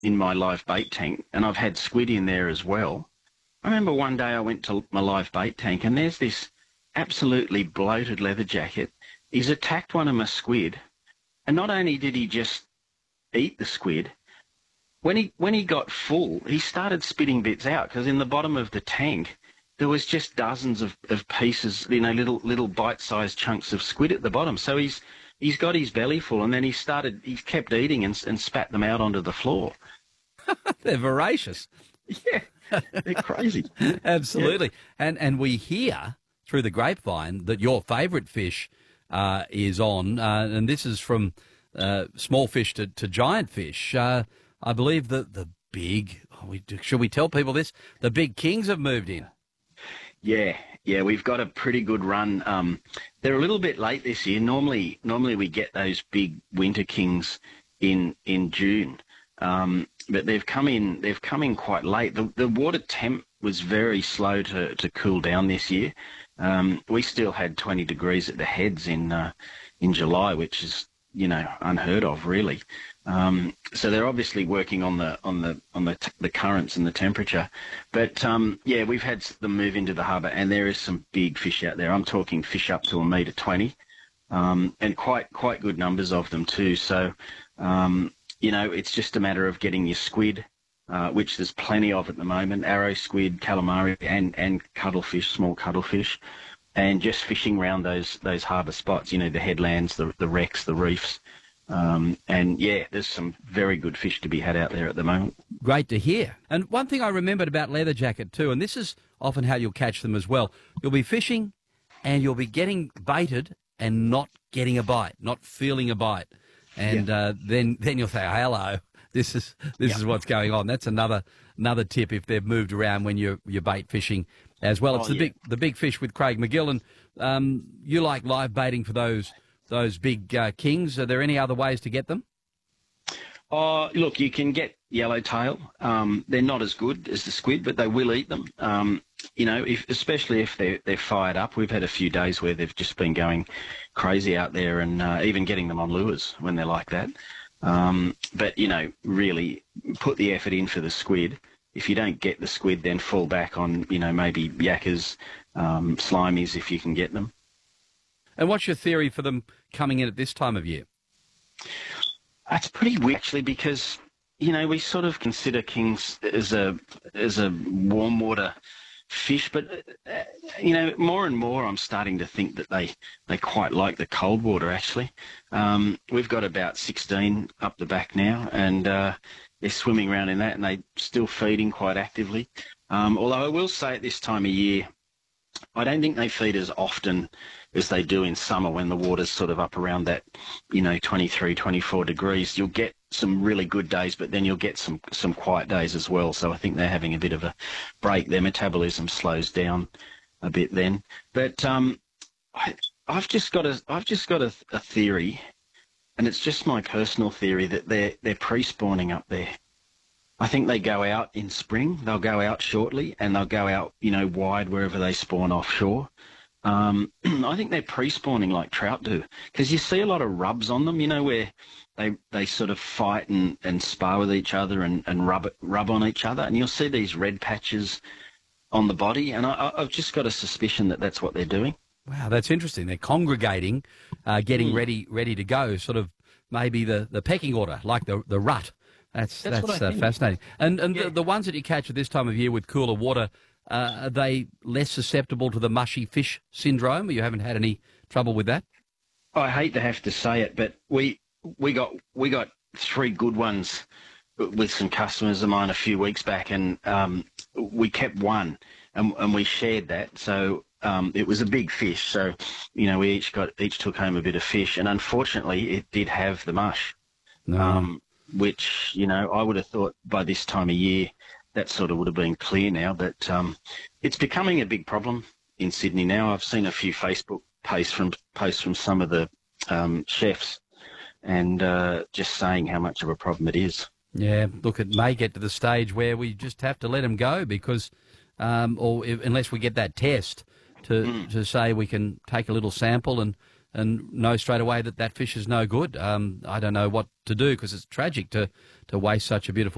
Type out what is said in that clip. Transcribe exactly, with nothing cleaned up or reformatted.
in my live bait tank, and I've had squid in there as well. I remember one day I went to my live bait tank, and there's this absolutely bloated leather jacket. He's attacked one of my squid, and not only did he just eat the squid, when he when he got full, he started spitting bits out, because in the bottom of the tank there was just dozens of, of pieces, you know, little little bite-sized chunks of squid at the bottom. So he's he's got his belly full, and then he started he kept eating and, and spat them out onto the floor. They're voracious. Yeah, they're crazy. Absolutely. Yeah. And and we hear through the grapevine that your favourite fish uh, is on, uh, and this is from uh, small fish to, to giant fish. Uh, I believe that the big, oh, we, should we tell people this? The big kings have moved in. Yeah, yeah, we've got a pretty good run. Um, they're a little bit late this year. Normally, normally we get those big winter kings in in June, um, but they've come in. They've come in quite late. The, the water temp was very slow to, to cool down this year. Um, we still had twenty degrees at the heads in uh, in July, which is, you know, unheard of, really. Um, so they're obviously working on the on the on the, t- the currents and the temperature, but um, yeah, we've had them move into the harbour, and there is some big fish out there. I'm talking fish up to a metre twenty, um, and quite quite good numbers of them too. So um, you know, it's just a matter of getting your squid, uh, which there's plenty of at the moment: arrow squid, calamari, and and cuttlefish, small cuttlefish, and just fishing around those those harbour spots. You know, the headlands, the the wrecks, the reefs. Um, and, yeah, there's some very good fish to be had out there at the moment. Great to hear. And one thing I remembered about leather jacket too, and this is often how you'll catch them as well, you'll be fishing and you'll be getting baited and not getting a bite, not feeling a bite. And yeah. uh, then then you'll say, hello, this is this yeah. is what's going on. That's another another tip if they've moved around when you're, you're bait fishing as well. It's oh, the, yeah. big, the big fish with Craig Magill. And um, you like live baiting for those Those big uh, kings. Are there any other ways to get them? Oh, look, you can get yellowtail. Um, they're not as good as the squid, but they will eat them. Um, you know, if, especially if they're, they're fired up. We've had a few days where they've just been going crazy out there, and uh, even getting them on lures when they're like that. Um, but, you know, really put the effort in for the squid. If you don't get the squid, then fall back on, you know, maybe yakkers, um, slimies if you can get them. And what's your theory for them coming in at this time of year? It's pretty weird, actually, because, you know, we sort of consider kings as a as a warm water fish, but, uh, you know, more and more I'm starting to think that they, they quite like the cold water, actually. Um, we've got about sixteen up the back now, and uh, they're swimming around in that, and they're still feeding quite actively. Um, although I will say at this time of year, I don't think they feed as often as they do in summer when the water's sort of up around that, you know, twenty-three, twenty-four degrees. You'll get some really good days, but then you'll get some, some quiet days as well. So I think they're having a bit of a break. Their metabolism slows down a bit then. But um, I, I've just got a, I've just got a, a theory, and it's just my personal theory, that they're, they're pre-spawning up there. I think they go out in spring. They'll go out shortly, and they'll go out, you know, wide wherever they spawn offshore. Um, I think they're pre-spawning like trout do, because you see a lot of rubs on them, you know, where they they sort of fight and, and spar with each other and, and rub rub on each other, and you'll see these red patches on the body, and I, I've just got a suspicion that that's what they're doing. Wow, that's interesting. They're congregating, uh, getting mm. ready ready to go, sort of maybe the, the pecking order, like the the rut. That's that's, that's uh, fascinating. And and yeah. the, the ones that you catch at this time of year with cooler water, uh, are they less susceptible to the mushy fish syndrome, or you haven't had any trouble with that? I hate to have to say it, but we we got we got three good ones with some customers of mine a few weeks back, and um, we kept one, and, and we shared that. So um, it was a big fish. So you know, we each got each took home a bit of fish, and unfortunately, it did have the mush. No. Um, which, you know, I would have thought by this time of year that sort of would have been clear now. But um, it's becoming a big problem in Sydney now. I've seen a few Facebook posts from posts from some of the um, chefs, and uh, just saying how much of a problem it is. Yeah, look, it may get to the stage where we just have to let them go because, um, or if, unless we get that test to mm. to say we can take a little sample and and know straight away that that fish is no good. Um, I don't know what to do because it's tragic to, to waste such a beautiful